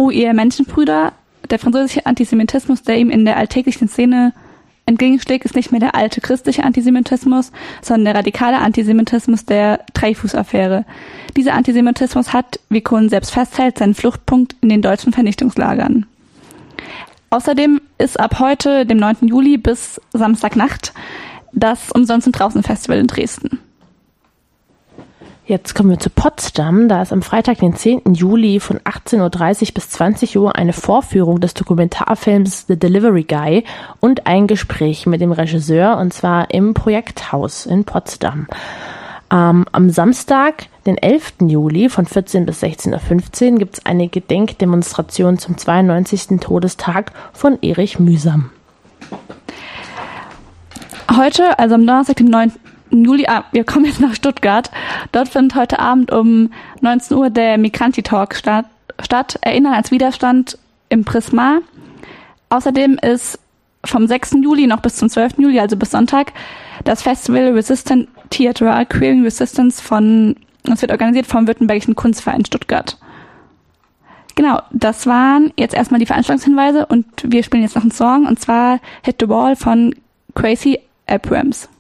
Oh, ihr Menschenbrüder, der französische Antisemitismus, der ihm in der alltäglichen Szene entgegenschlägt, ist nicht mehr der alte christliche Antisemitismus, sondern der radikale Antisemitismus der Dreyfus-Affäre. Dieser Antisemitismus hat, wie Cohen selbst festhält, seinen Fluchtpunkt in den deutschen Vernichtungslagern. Außerdem ist ab heute, dem 9. Juli, bis Samstagnacht das Umsonst- und Draußen-Festival in Dresden. Jetzt kommen wir zu Potsdam. Da ist am Freitag, den 10. Juli von 18.30 Uhr bis 20 Uhr eine Vorführung des Dokumentarfilms The Delivery Guy und ein Gespräch mit dem Regisseur, und zwar im Projekthaus in Potsdam. Am Samstag, den 11. Juli von 14 bis 16.15 Uhr gibt es eine Gedenkdemonstration zum 92. Todestag von Erich Mühsam. Heute, also am Donnerstag, dem 9. Juli, wir kommen jetzt nach Stuttgart. Dort findet heute Abend um 19 Uhr der Migranti-Talk statt. Erinnern als Widerstand im Prisma. Außerdem ist vom 6. Juli noch bis zum 12. Juli, also bis Sonntag, das Festival Resistant Theatre Queering Resistance es wird organisiert vom Württembergischen Kunstverein Stuttgart. Genau, das waren jetzt erstmal die Veranstaltungshinweise und wir spielen jetzt noch einen Song, und zwar Hit the Wall von Crazy Abrams.